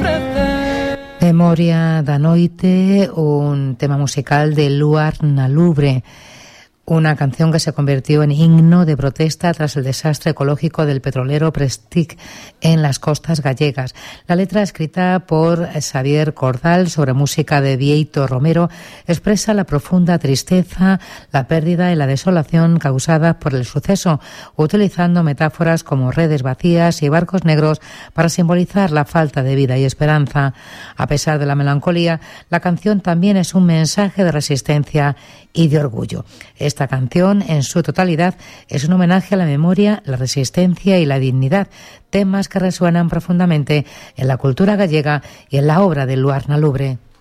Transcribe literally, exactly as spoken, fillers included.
Memoria da noite, un tema musical de Luar na Lubre, una canción que se convirtió en himno de protesta tras el desastre ecológico del petrolero Prestige en las costas gallegas. La letra, escrita por Xavier Cordal sobre música de Bieito Romero, expresa la profunda tristeza, la pérdida y la desolación causadas por el suceso, utilizando metáforas como redes vacías y barcos negros para simbolizar la falta de vida y esperanza. A pesar de la melancolía, la canción también es un mensaje de resistencia y de orgullo. Esta canción, en su totalidad, es un homenaje a la memoria, la resistencia y la dignidad, temas que resuenan profundamente en la cultura gallega y en la obra de Luar na Lubre.